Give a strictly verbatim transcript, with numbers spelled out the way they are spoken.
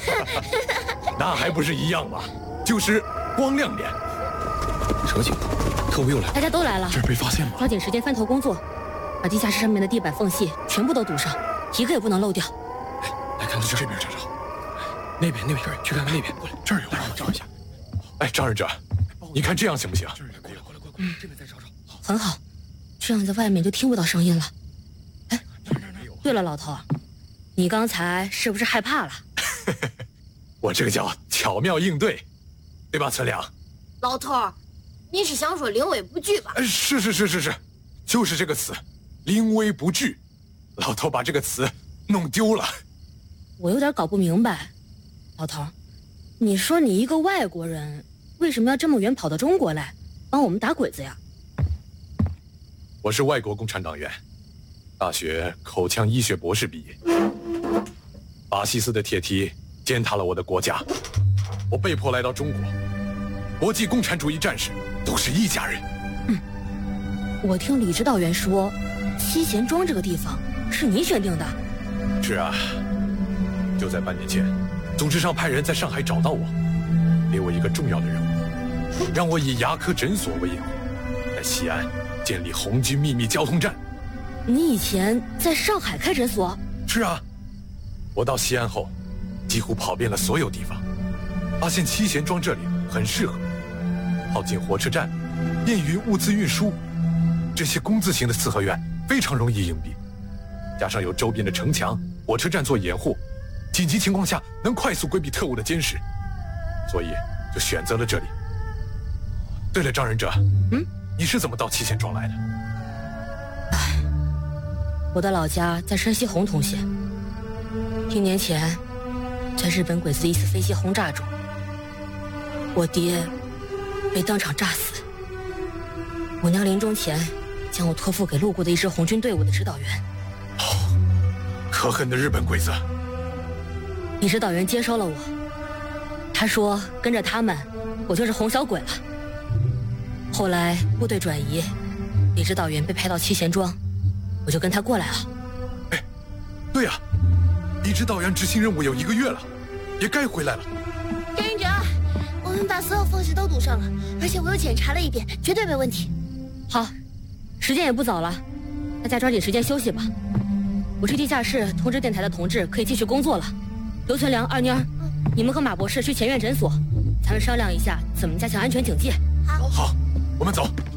那还不是一样吗？就是光亮点。 蛇警，特务又来了。 大家都来了， 这是被发现吗？ 抓紧时间翻头工作，把地下室上面的地板缝隙全部都堵上，一个也不能漏掉。 哎，来看看这边，这找找。那边，那边，去看看那边。过来，这儿有，照一下。 哎，张忍者，你看这样行不行？ 这儿有，过来，过来，过来，过来，这边再找找。 很好，这样在外面就听不到声音了。哎，对了，老头，你刚才是不是害怕了？ 我这个叫巧妙应对，对吧，村良？ 老头，你是想说临危不惧吧？ 哎，是是是是是，就是这个词，临危不惧。老头把这个词弄丢了。 我有点搞不明白，老头，你说你一个外国人，为什么要这么远跑到中国来，帮我们打鬼子呀？ 我是外国共产党员，大学口腔医学博士毕业。法西斯的铁蹄践踏了我的国家，我被迫来到中国。国际共产主义战士都是一家人。 嗯，我听李指导员说，七贤庄这个地方是你选定的。 是啊，就在半年前，组织上派人在上海找到我，给我一个重要的任务，让我以牙科诊所为掩护，在西安建立红军秘密交通站。 你以前在上海开诊所？ 是啊，我到西安后，几乎跑遍了所有地方，发现七贤庄这里很适合，靠近火车站，便于物资运输。这些工字形的四合院非常容易隐蔽，加上有周边的城墙、火车站做掩护，紧急情况下能快速规避特务的监视，所以就选择了这里。对了，张忍者， 嗯， 你是怎么到七贤庄来的？ 唉，我的老家在山西洪洞县，一年前，在日本鬼子一次飞机轰炸中，我爹被当场炸死。我娘临终前将我托付给路过的一支红军队伍的指导员。 哦，可恨的日本鬼子！ 李指导员接收了我，他说跟着他们，我就是红小鬼了。后来部队转移，李指导员被派到七贤庄，我就跟他过来了。 哎，对呀、啊，李指导员执行任务有一个月了，也该回来了。 张忍者，我们把所有缝隙都堵上了，而且我又检查了一遍，绝对没问题。 好，时间也不早了，大家抓紧时间休息吧。我去地下室通知电台的同志可以继续工作了。刘存良、二妮儿，你们和马博士去前院诊所，咱们商量一下怎么加强安全警戒。 好， 好，我们走。